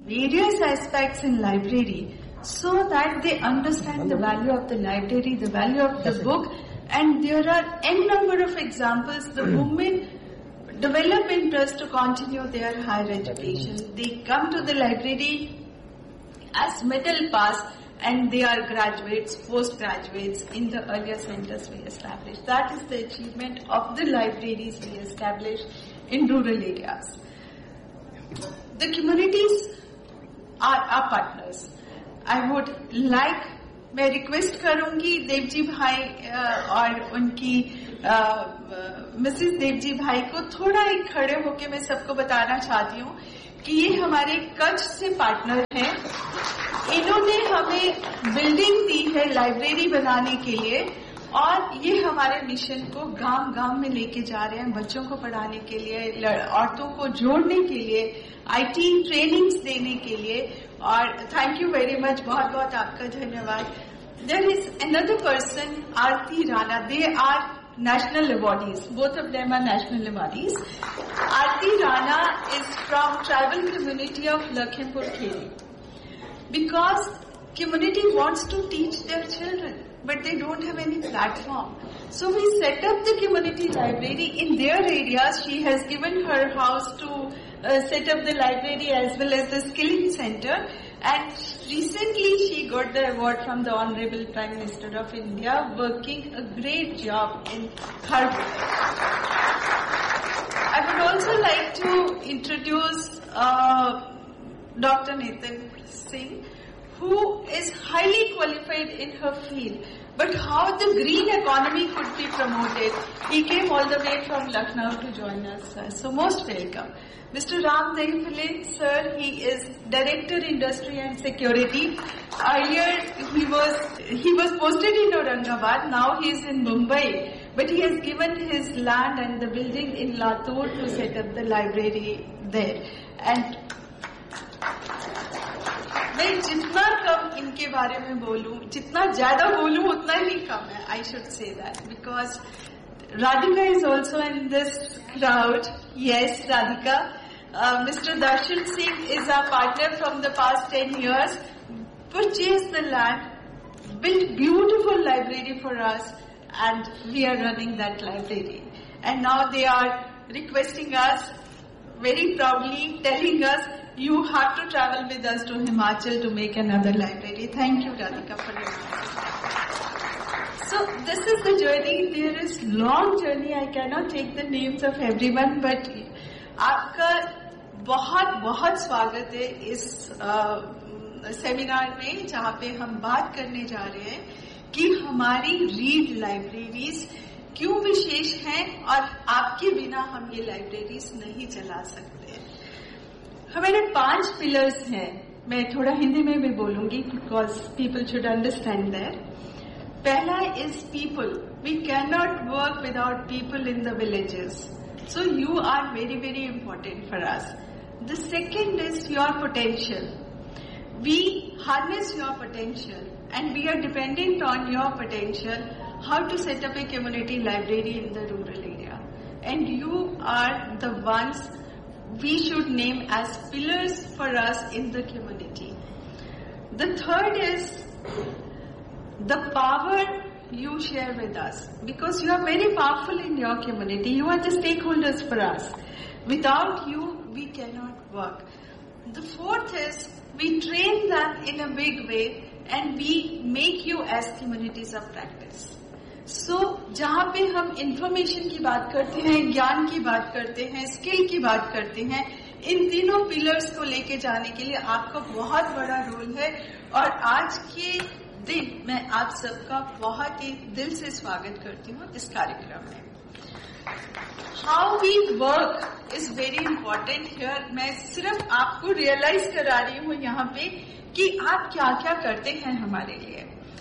various aspects in library so that they understand the value of the library, the value of the book, and there are n number of examples. The women develop interest to continue their higher education. They come to the library as middle pass and they are graduates, postgraduates in the earlier centers we established. That is the achievement of the libraries we established in rural areas. The communities are our partners. I would like, मैं request करूंगी देवजी भाई और उनकी Mrs Devji भाई को थोड़ा एक खड़े होके मैं सबको बताना चाहती हूँ कि ये हमारे कच्छ से पार्टनर हैं. इन्होंने हमें बिल्डिंग दी है लाइब्रेरी बनाने के लिए और ये हमारे मिशन को गांव गांव में लेके जा रहे हैं, बच्चों को पढ़ाने के लिए, औरतों को जोड़ने के लिए, आईटी ट्रेनिंग्स देने के लिए. और थैंक यू वेरी मच, बहुत बहुत आपका धन्यवाद. There is another person, Aarti Rana. They are national awardees. Both of them are national awardees. Aarti Rana is from tribal community of Lakhimpur Kheri. Because community wants to teach their children, but they don't have any platform. So we set up the community library in their areas. She has given her house to set up the library as well as the skilling center. And recently she got the award from the Honorable Prime Minister of India, working a great job in her work. I would also like to introduce Dr. Nitin Singh, who is highly qualified in her field. But how the green economy could be promoted, he came all the way from Lucknow to join us. So most welcome. Mr. Ram Dehphale, sir, he is Director Industry and Security. Earlier he was posted in Aurangabad, now he is in Mumbai. But he has given his land and the building in Latur to set up the library there. And मैं जितना कम इनके बारे में बोलूं, जितना ज्यादा बोलूं उतना ही कम है. I should say that because Radhika is also in this crowd. Yes, Radhika. Mr. Darshan Singh is our partner from the past 10 years. Purchased the land, built beautiful library for us, and we are running that library. And now they are requesting us very proudly, telling us, you have to travel with us to Himachal to make another library. Thank you, Radhika, for your time. So this is the journey. There is long journey. I cannot take the names of everyone, but आपका बहुत बहुत स्वागत है इस seminar में, जहाँ पे हम बात करने जा रहे हैं कि हमारी रीड लाइब्रेरीज क्यों विशेष हैं और आपके बिना हम ये लाइब्रेरीज नहीं चला सकते. हमारे 5 पिलर्स हैं. मैं थोड़ा हिंदी में भी बोलूंगी because people should understand that. पहला is people. We can not work without people in the villages. So you are very, very important for us. The second is your potential. We harness your potential and we are dependent on your potential how to set up a community library in the rural area. And you are the ones we should name as pillars for us in the community. The third is the power you share with us, because you are very powerful in your community. You are the stakeholders for us. Without you, we cannot work. The fourth is we train them in a big way and we make you as communities of practice. So, जहाँ पे हम information की बात करते हैं, ज्ञान की बात करते हैं, स्किल की बात करते हैं, इन तीनों पिलर्स को लेके जाने के लिए आपका बहुत बड़ा रोल है. और आज के दिन मैं आप सबका बहुत ही दिल से स्वागत करती हूँ इस कार्यक्रम में. How we work is very important here. मैं सिर्फ आपको रियलाइज करा रही हूँ यहाँ पे कि आप क्या क्या करते हैं हमारे लिए.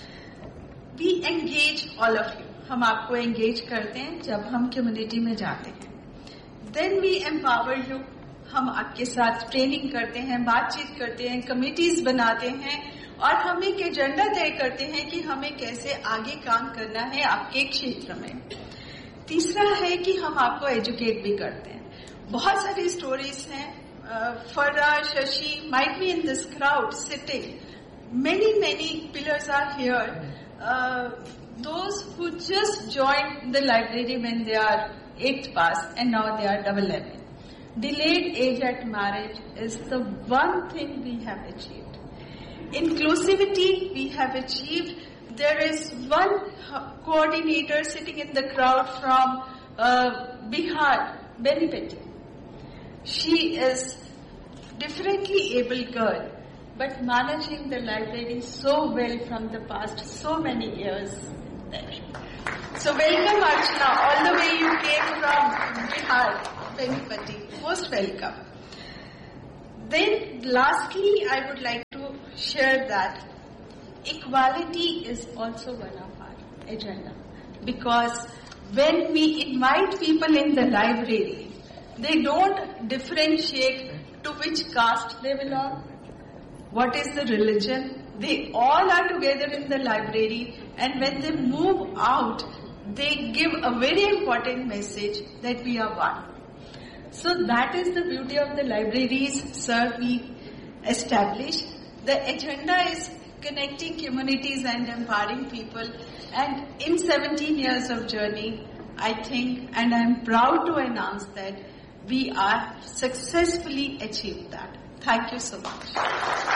We engage all of you. हम आपको एंगेज करते हैं जब हम कम्युनिटी में जाते हैं. Then we empower you. हम आपके साथ ट्रेनिंग करते हैं, बातचीत करते हैं, कमिटीज बनाते हैं और हम एक एजेंडा तय करते हैं कि हमें कैसे आगे काम करना है आपके क्षेत्र में. तीसरा है कि हम आपको एजुकेट भी करते हैं. बहुत सारी स्टोरीज हैं Farah, Shashi might be in this crowd sitting. Many pillars are here. Those who just joined the library when they are 8th pass and now they are 11. Delayed age at marriage is the one thing we have achieved. Inclusivity we have achieved. There is one coordinator sitting in the crowd from Bihar, Benipeti. She is differently able girl, but managing the library so well from the past so many years there. So welcome Archana, all the way you came from Bihar, Benipeti. Most welcome. Then lastly, I would like to share that equality is also one of our agenda. Because when we invite people in the library, they don't differentiate to which caste they belong, what is the religion. They all are together in the library, and when they move out, they give a very important message that we are one. So that is the beauty of the libraries, sir, we established. The agenda is connecting communities and empowering people. And in 17 years of journey, I think, and I am proud to announce that we are successfully achieved that. Thank you so much.